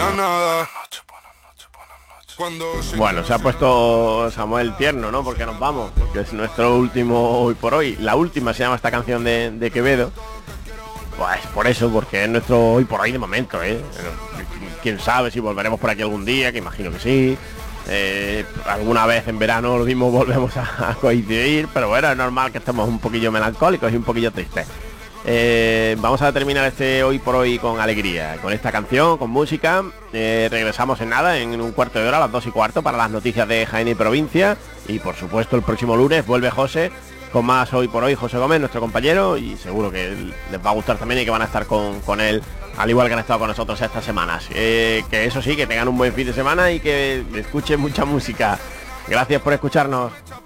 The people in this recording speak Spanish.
nada. Bueno, se ha puesto Samuel tierno, ¿no? Porque nos vamos, porque es nuestro último hoy por hoy. La última se llama esta canción de Quevedo. Pues por eso, porque es nuestro hoy por hoy de momento, ¿eh? Quién sabe si volveremos por aquí algún día, que imagino que sí. Alguna vez en verano lo mismo volvemos a coincidir, pero bueno, es normal que estemos un poquillo melancólicos y un poquillo tristes. Vamos a terminar este hoy por hoy con alegría, con esta canción, con música. Regresamos en nada, en un cuarto de hora, a las 2:15, para las noticias de Jaén y provincia. Y por supuesto el próximo lunes vuelve José con más hoy por hoy, José Gómez, nuestro compañero, y seguro que les va a gustar también y que van a estar con él, al igual que han estado con nosotros estas semanas. Que eso sí, que tengan un buen fin de semana y que escuchen mucha música. Gracias por escucharnos.